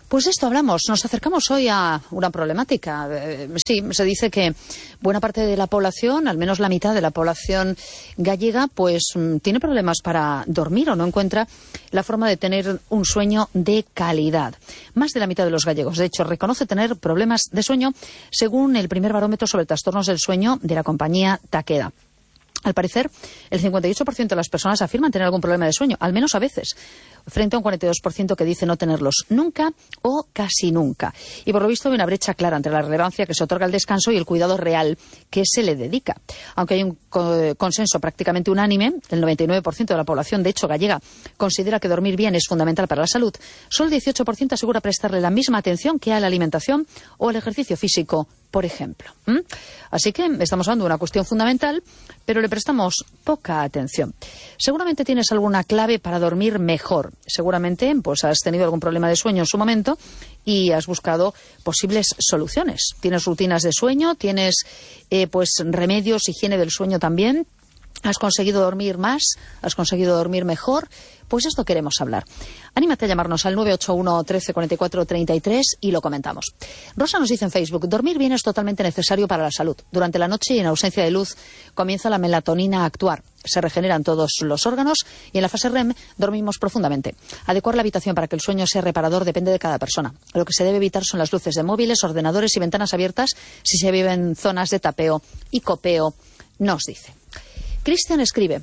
Pues de esto hablamos. Nos acercamos hoy a una problemática. Sí, se dice que buena parte de la población, al menos la mitad de la población gallega, pues tiene problemas para dormir o no encuentra la forma de tener un sueño de calidad. Más de la mitad de los gallegos, de hecho, reconoce tener problemas de sueño, según el primer barómetro sobre trastornos del sueño de la compañía Takeda. Al parecer, el 58% de las personas afirman tener algún problema de sueño, al menos a veces, frente a un 42% que dice no tenerlos nunca o casi nunca. Y por lo visto hay una brecha clara entre la relevancia que se otorga al descanso y el cuidado real que se le dedica. Aunque hay un consenso prácticamente unánime, el 99% de la población, de hecho gallega, considera que dormir bien es fundamental para la salud, solo el 18% asegura prestarle la misma atención que a la alimentación o al ejercicio físico, por ejemplo. Así que estamos hablando de una cuestión fundamental, pero le prestamos poca atención. Seguramente tienes alguna clave para dormir mejor. Seguramente pues has tenido algún problema de sueño en su momento y has buscado posibles soluciones. ¿Tienes rutinas de sueño? ¿Tienes pues remedios, higiene del sueño también? ¿Has conseguido dormir más? ¿Has conseguido dormir mejor? Pues esto queremos hablar. Anímate a llamarnos al 981 13 44 33 y lo comentamos. Rosa nos dice en Facebook: dormir bien es totalmente necesario para la salud. Durante la noche y en ausencia de luz comienza la melatonina a actuar. Se regeneran todos los órganos y en la fase REM dormimos profundamente. Adecuar la habitación para que el sueño sea reparador depende de cada persona. Lo que se debe evitar son las luces de móviles, ordenadores y ventanas abiertas si se vive en zonas de tapeo y copeo, nos dice. Cristian escribe: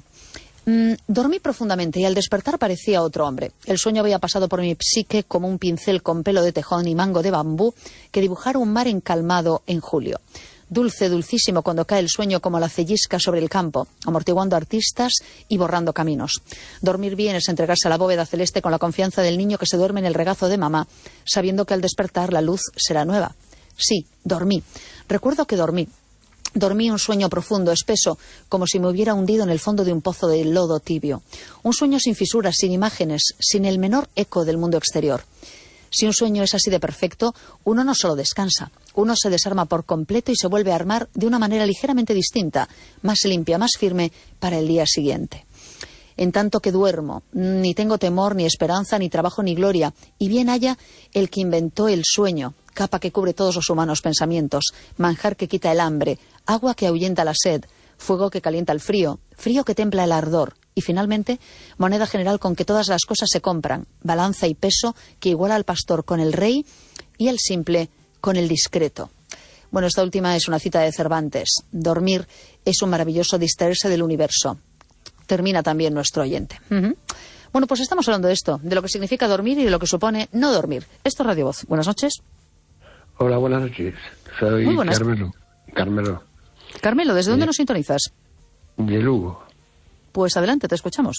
dormí profundamente y al despertar parecía otro hombre. El sueño había pasado por mi psique como un pincel con pelo de tejón y mango de bambú que dibujara un mar encalmado en julio. Dulce, dulcísimo cuando cae el sueño como la cellisca sobre el campo, amortiguando artistas y borrando caminos. Dormir bien es entregarse a la bóveda celeste con la confianza del niño que se duerme en el regazo de mamá, sabiendo que al despertar la luz será nueva. Sí, dormí. Recuerdo que dormí. Dormí un sueño profundo, espeso, como si me hubiera hundido en el fondo de un pozo de lodo tibio. Un sueño sin fisuras, sin imágenes, sin el menor eco del mundo exterior. Si un sueño es así de perfecto, uno no solo descansa, uno se desarma por completo y se vuelve a armar de una manera ligeramente distinta, más limpia, más firme para el día siguiente. En tanto que duermo, ni tengo temor, ni esperanza, ni trabajo, ni gloria, y bien haya el que inventó el sueño, capa que cubre todos los humanos pensamientos, manjar que quita el hambre, agua que ahuyenta la sed, fuego que calienta el frío, frío que templa el ardor, y finalmente, moneda general con que todas las cosas se compran, balanza y peso que iguala al pastor con el rey y el simple con el discreto. Bueno, esta última es una cita de Cervantes. Dormir es un maravilloso distraerse del universo. Termina también nuestro oyente. Bueno, pues estamos hablando de esto, de lo que significa dormir y de lo que supone no dormir. Esto es Radio Voz. Buenas noches. Hola, buenas noches. Soy Muy buenas. Carmelo. Carmelo, ¿desde dónde nos sintonizas? De Lugo. Pues adelante, te escuchamos.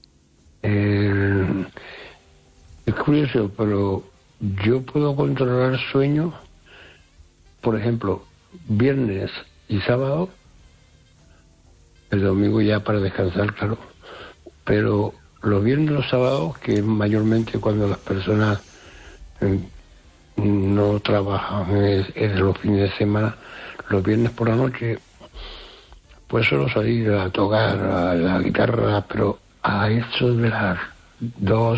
Es curioso, pero yo puedo controlar sueño, por ejemplo, viernes y sábado, el domingo ya para descansar, claro, pero los viernes y los sábados, que es mayormente cuando las personas no trabajan en los fines de semana, los viernes por la noche, pues suelo salir a tocar a la guitarra, pero a eso de las 2,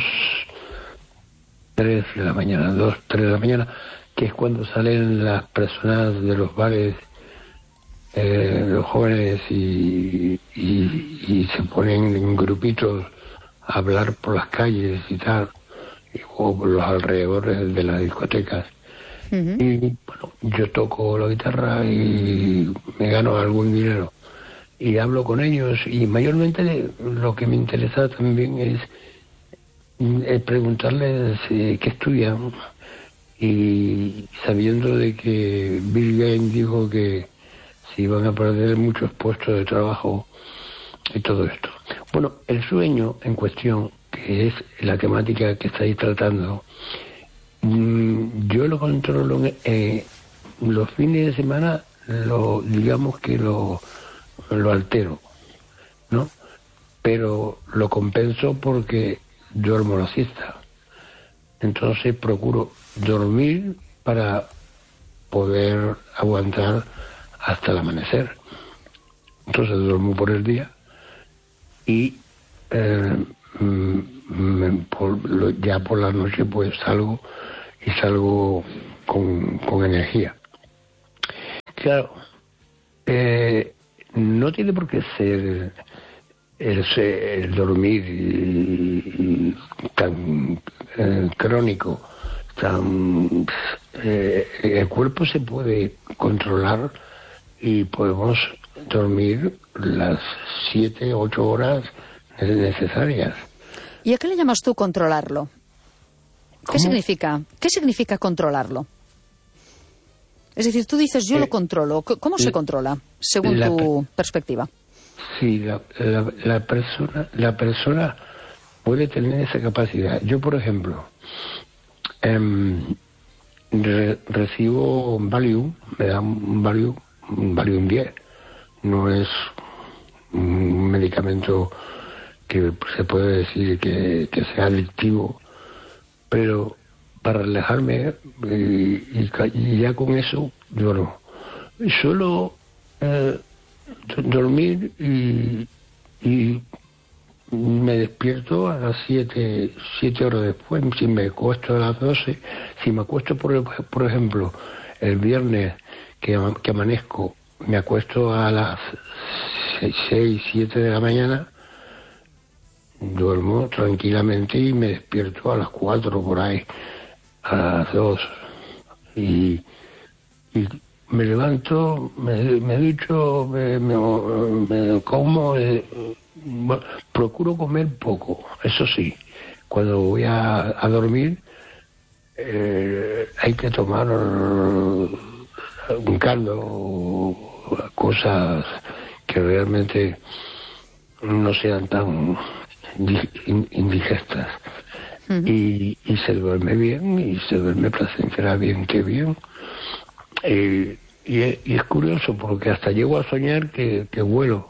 3 de la mañana, 2, 3 de la mañana, que es cuando salen las personas de los bares, los jóvenes, y se ponen en grupitos a hablar por las calles y tal, o por los alrededores de las discotecas. Y bueno, yo toco la guitarra y me gano algún dinero y hablo con ellos, y mayormente lo que me interesa también es preguntarles qué estudian, y sabiendo de que Bill Gates dijo que se iban a perder muchos puestos de trabajo y todo esto. Bueno, el sueño en cuestión, que es la temática que estáis tratando, yo lo controlo los fines de semana, digamos que lo altero, ¿no? Pero lo compenso porque duermo la siesta. Entonces procuro dormir para poder aguantar hasta el amanecer. Entonces duermo por el día y ya por la noche pues salgo salgo con energía. Claro, no tiene por qué ser el dormir tan crónico, el cuerpo se puede controlar y podemos dormir las 7, 8 horas necesarias. ¿Y a qué le llamas tú controlarlo? ¿Qué significa? ¿Qué significa controlarlo? Es decir, tú dices, yo lo controlo. ¿Cómo se controla, según tu perspectiva? Sí, la persona puede tener esa capacidad. Yo, por ejemplo, recibo un Valium, me dan un Valium 10. No es un medicamento que se puede decir que sea adictivo, pero para relajarme y ya con eso, yo no. Solo dormir y me despierto a las 7 horas después. Si me acuesto a las 12, si me acuesto por ejemplo el viernes que amanezco, me acuesto a las 6, 7 de la mañana, duermo tranquilamente y me despierto a las 4 por ahí, a las 2 y me levanto, me ducho, me como, procuro comer poco, eso sí. Cuando voy a dormir hay que tomar un caldo, cosas que realmente no sean tan indigestas. Y se duerme bien, y se duerme placenteramente bien. Y es curioso porque hasta llego a soñar que vuelo.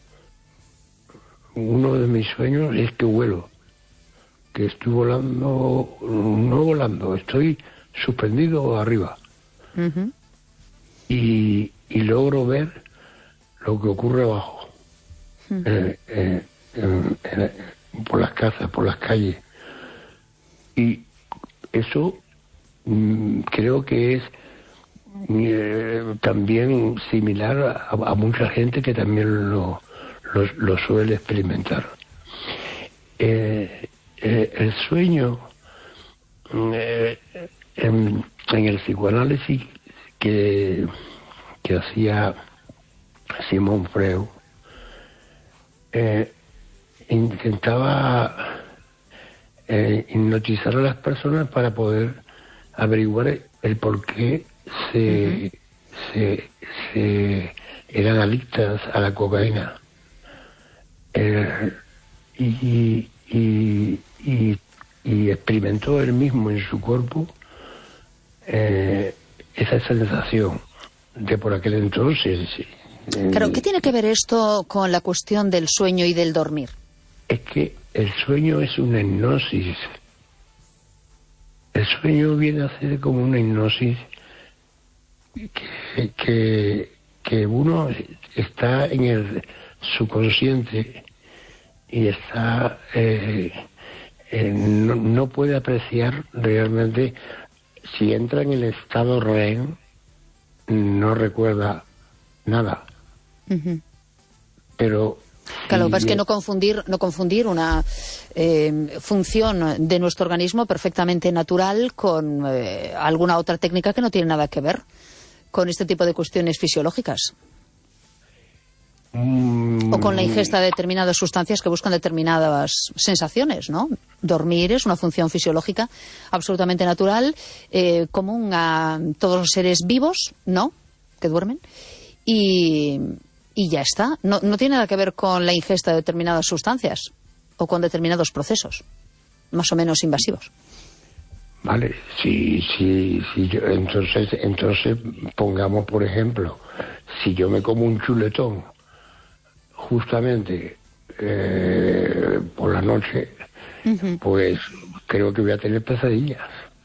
Uno de mis sueños es que vuelo, que estoy volando, no volando, estoy suspendido arriba. Y logro ver lo que ocurre abajo, por las casas, por las calles. Y eso creo que es también similar a mucha gente que también lo suele experimentar. El sueño, en el psicoanálisis que hacía Simón Freud, intentaba hipnotizar a las personas para poder averiguar el por qué se eran adictas a la cocaína, y experimentó él mismo en su cuerpo esa sensación de por aquel entonces. Claro, ¿qué tiene que ver esto con la cuestión del sueño y del dormir? Es que el sueño es una hipnosis. El sueño viene a ser como una hipnosis que uno está en el subconsciente y está no puede apreciar realmente. Si entra en el estado REM, no recuerda nada. Pero claro, lo que pasa es que no confundir una función de nuestro organismo perfectamente natural con alguna otra técnica que no tiene nada que ver con este tipo de cuestiones fisiológicas. O con la ingesta de determinadas sustancias que buscan determinadas sensaciones, ¿no? Dormir es una función fisiológica absolutamente natural, común a todos los seres vivos, ¿no?, que duermen, y ya está. No tiene nada que ver con la ingesta de determinadas sustancias o con determinados procesos más o menos invasivos. Vale, sí, entonces pongamos, por ejemplo, si yo me como un chuletón justamente por la noche, pues creo que voy a tener pesadillas.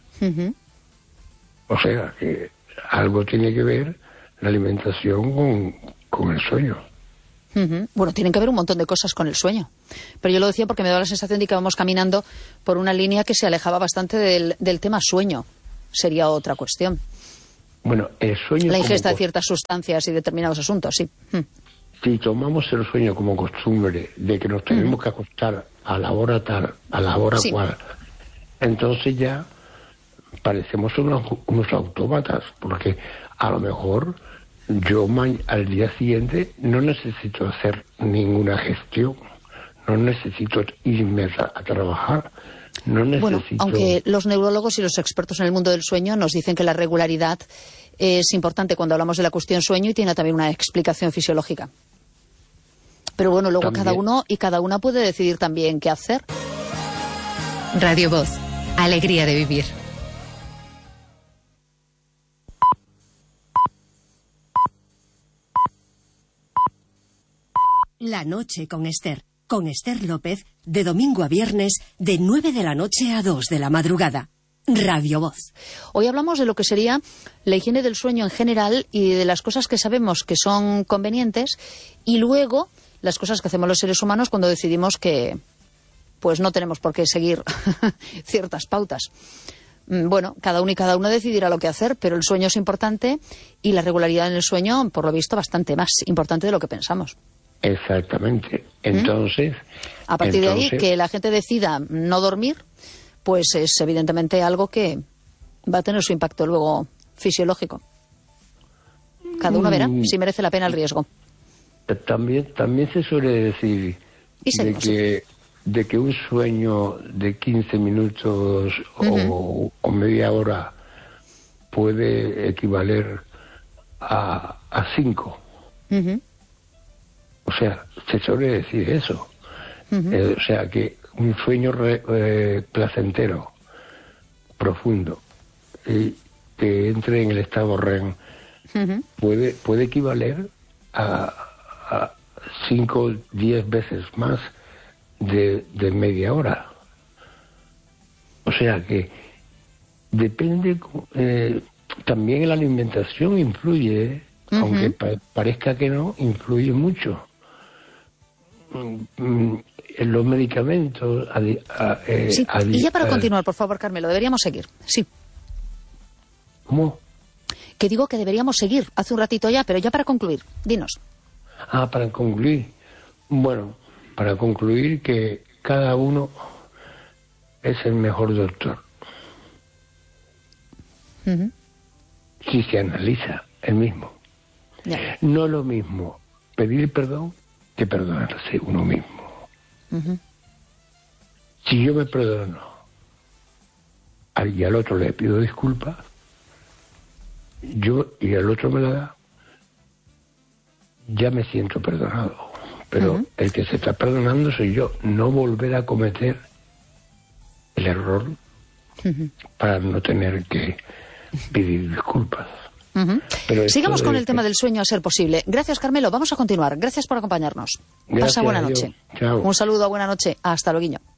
O sea, que algo tiene que ver la alimentación con el sueño. Bueno, tienen que ver un montón de cosas con el sueño. Pero yo lo decía porque me daba la sensación de que íbamos caminando por una línea que se alejaba bastante del tema sueño. sería otra cuestión. Bueno, el sueño... La ingesta de ciertas sustancias y determinados asuntos, sí. Si tomamos el sueño como costumbre de que nos tenemos que acostar a la hora tal, a la hora cual, entonces ya parecemos unos autómatas, porque a lo mejor yo al día siguiente no necesito hacer ninguna gestión, no necesito irme a trabajar, no necesito... Bueno, aunque los neurólogos y los expertos en el mundo del sueño nos dicen que la regularidad es importante cuando hablamos de la cuestión sueño y tiene también una explicación fisiológica. Pero bueno, luego También. cada uno y cada una puede decidir también qué hacer. Radio Voz, alegría de vivir. La noche con Esther López, de domingo a viernes, de 9 de la noche a 2 de la madrugada. Radio Voz. Hoy hablamos de lo que sería la higiene del sueño en general y de las cosas que sabemos que son convenientes y luego las cosas que hacemos los seres humanos cuando decidimos que pues no tenemos por qué seguir ciertas pautas. Bueno, cada uno y cada una decidirá lo que hacer, pero el sueño es importante y la regularidad en el sueño, por lo visto, bastante más importante de lo que pensamos. Exactamente. Entonces... A partir de ahí, que la gente decida no dormir, pues es evidentemente algo que va a tener su impacto luego fisiológico. Cada uno verá si merece la pena el riesgo. También se suele decir de que un sueño de 15 minutos o media hora puede equivaler a 5. O sea, se suele decir eso. O sea, que un sueño placentero, profundo, y que entre en el estado REM, puede equivaler a 5 o 10 veces más de media hora. O sea que depende, también la alimentación influye, aunque parezca que no, influye mucho. Los medicamentos... sí. Y ya para continuar, por favor, Carmelo, deberíamos seguir. Sí. ¿Cómo? Que digo que deberíamos seguir hace un ratito ya, pero ya para concluir, dinos. Para concluir. Bueno, para concluir que cada uno es el mejor doctor. Si se analiza el mismo. Ya. No es lo mismo pedir perdón que perdonarse uno mismo. Si yo me perdono y al otro le pido disculpas, y al otro me la da, ya me siento perdonado. Pero el que se está perdonando soy yo. No volver a cometer el error para no tener que pedir disculpas. Pero sigamos con el tema del sueño a ser posible. Gracias, Carmelo. Vamos a continuar. Gracias por acompañarnos. Gracias, pasa buena noche. Chao. Un saludo, buena noche. Hasta luego.